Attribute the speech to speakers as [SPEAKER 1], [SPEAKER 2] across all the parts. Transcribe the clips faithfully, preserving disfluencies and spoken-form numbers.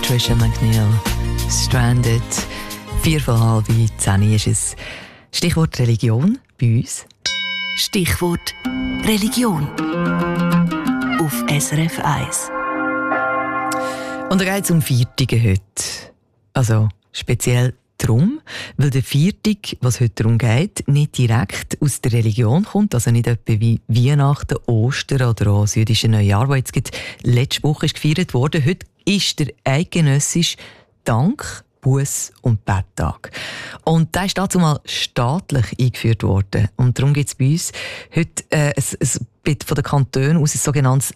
[SPEAKER 1] Patricia McNeil, Stranded. Vier von halb zehn ist es. Stichwort Religion bei uns.
[SPEAKER 2] Stichwort Religion auf S R F eins.
[SPEAKER 1] Und da geht es um Viertige heute. Also speziell darum, weil der Viertig, was heute darum geht, nicht direkt aus der Religion kommt, also nicht etwa wie Weihnachten, Ostern oder auch das jüdische Neujahr, das jetzt gerade letzte Woche ist gefeiert wurde. Heute ist der eidgenössische Dank-, Buß- und Betttag. Und der ist dazu mal staatlich eingeführt worden. Und darum gibt es bei uns heute äh, ein, ein, von den Kantonen aus ein sogenanntes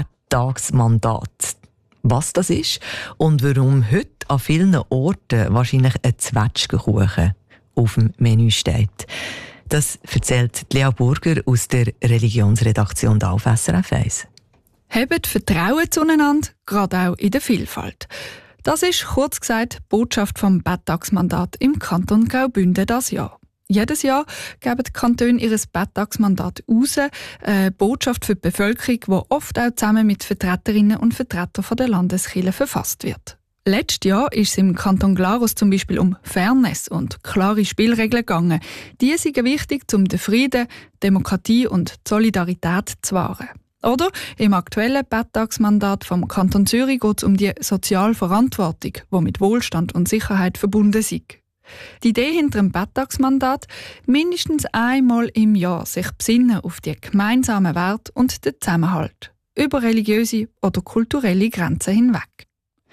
[SPEAKER 1] Betttagsmandat. Was das ist und warum heute an vielen Orten wahrscheinlich ein Zwetschgenkuchen auf dem Menü steht. Das erzählt Lea Burger aus der Religionsredaktion da auf S R F eins.
[SPEAKER 3] Habt Vertrauen zueinander, gerade auch in der Vielfalt. Das ist, kurz gesagt, die Botschaft vom Betttagsmandat im Kanton Graubünden dieses Jahr. Jedes Jahr geben die Kantone ihr Betttagsmandat raus, eine Botschaft für die Bevölkerung, die oft auch zusammen mit Vertreterinnen und Vertretern der Landeskirche verfasst wird. Letztes Jahr ist es im Kanton Glarus zum Beispiel um Fairness und klare Spielregeln gegangen. Die sind wichtig, um den Frieden, Demokratie und die Solidarität zu wahren. Oder im aktuellen Betttagsmandat vom Kanton Zürich geht es um die soziale Verantwortung, die mit Wohlstand und Sicherheit verbunden ist. Die Idee hinter dem Betttagsmandat, mindestens einmal im Jahr sich besinnen auf die gemeinsamen Werte und den Zusammenhalt, über religiöse oder kulturelle Grenzen hinweg.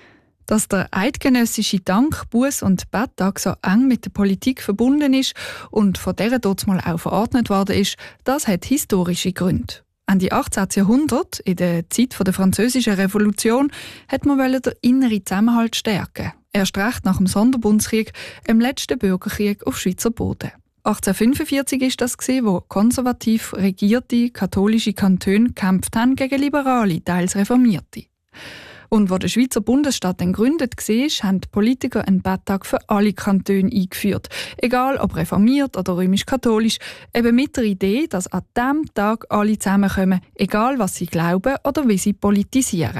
[SPEAKER 3] Dass der eidgenössische Dank-, Buß- und Betttag so eng mit der Politik verbunden ist und von dieser dort mal auch verordnet worden ist, das hat historische Gründe. Ende achtzehnten Jahrhundert, in der Zeit der Französischen Revolution, hat man den inneren Zusammenhalt stärken. Erst recht nach dem Sonderbundskrieg, dem letzten Bürgerkrieg auf Schweizer Boden. achtzehnhundertfünfundvierzig war das, wo konservativ regierte katholische Kantone gekämpft haben gegen liberale, teils Reformierte. Und wo der Schweizer Bundesstaat dann gegründet war, haben die Politiker einen Betttag für alle Kantone eingeführt. Egal ob reformiert oder römisch-katholisch, eben mit der Idee, dass an diesem Tag alle zusammenkommen, egal was sie glauben oder wie sie politisieren.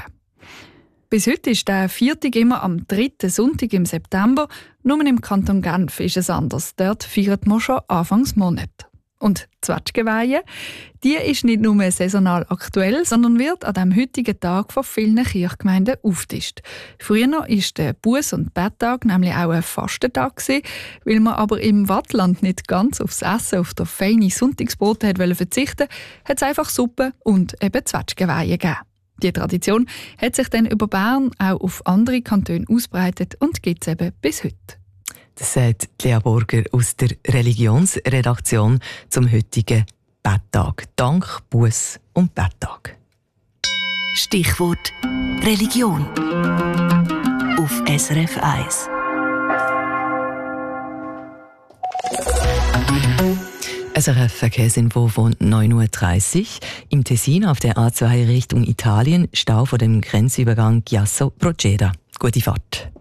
[SPEAKER 3] Bis heute ist der Viertag immer am dritten Sonntag im September. Nur im Kanton Genf ist es anders. Dort feiert man schon Anfangs Monat. Und die Zwetschgenweihe, die ist nicht nur saisonal aktuell, sondern wird an diesem heutigen Tag von vielen Kirchgemeinden aufgetischt. Früher war der Buß- und Betttag nämlich auch ein Fastentag, weil man aber im Wattland nicht ganz aufs Essen, auf das feine Sonntagsbrot verzichten wollte, hat es einfach Suppe und eben Zwetschgenweihe gegeben. Die Tradition hat sich dann über Bern auch auf andere Kantone ausbreitet und gibt es eben bis heute.
[SPEAKER 1] Das sagt Lea Burger aus der Religionsredaktion zum heutigen Betttag. Dank, Buß- und Betttag.
[SPEAKER 2] Stichwort Religion auf S R F eins.
[SPEAKER 1] S R F-Verkehrsinfo von neun Uhr dreißig. Im Tessin auf der A zwei Richtung Italien, Stau vor dem Grenzübergang Chiasso Proceda. Gute Fahrt.